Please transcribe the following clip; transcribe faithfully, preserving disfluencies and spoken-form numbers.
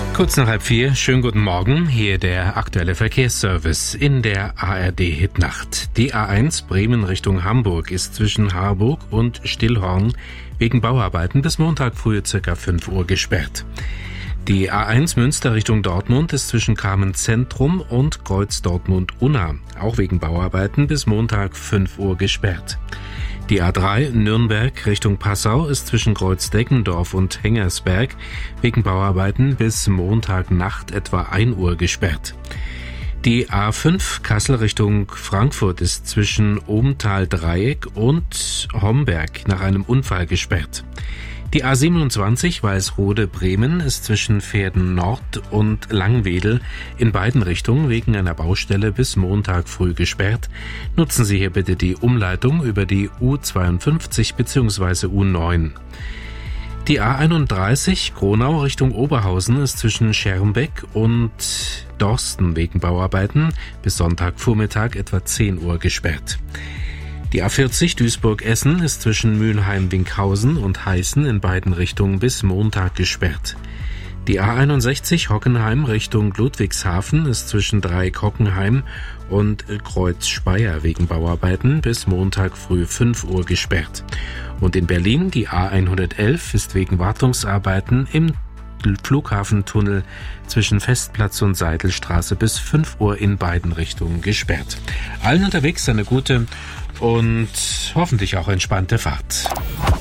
Kurz nach halb vier, schönen guten Morgen, hier der aktuelle Verkehrsservice in der A R D-Hitnacht. Die A eins Bremen Richtung Hamburg ist zwischen Harburg und Stillhorn wegen Bauarbeiten bis Montag früh ca. fünf Uhr gesperrt. Die A eins Münster Richtung Dortmund ist zwischen Kamenz-Zentrum und Kreuz Dortmund-Unna, auch wegen Bauarbeiten bis Montag fünf Uhr gesperrt. Die A drei Nürnberg Richtung Passau ist zwischen Kreuz-Deggendorf und Hengersberg wegen Bauarbeiten bis Montagnacht etwa ein Uhr gesperrt. Die A fünf Kassel Richtung Frankfurt ist zwischen Ohmtal-Dreieck und Homberg nach einem Unfall gesperrt. Die A siebenundzwanzig Walsrode-Bremen ist zwischen Verden Nord und Langwedel in beiden Richtungen wegen einer Baustelle bis Montag früh gesperrt. Nutzen Sie hier bitte die Umleitung über die U zweiundfünfzig bzw. U neun. Die A einunddreißig Gronau Richtung Oberhausen ist zwischen Schermbeck und Dorsten wegen Bauarbeiten bis Sonntagvormittag etwa zehn Uhr gesperrt. Die A vierzig Duisburg-Essen ist zwischen Mülheim-Winkhausen und Heißen in beiden Richtungen bis Montag gesperrt. Die A einundsechzig Hockenheim Richtung Ludwigshafen ist zwischen Dreieck-Hockenheim und Kreuz-Speyer wegen Bauarbeiten bis Montag früh fünf Uhr gesperrt. Und in Berlin die A hundertelf ist wegen Wartungsarbeiten im Flughafentunnel zwischen Festplatz und Seidelstraße bis fünf Uhr in beiden Richtungen gesperrt. Allen unterwegs eine gute und hoffentlich auch entspannte Fahrt.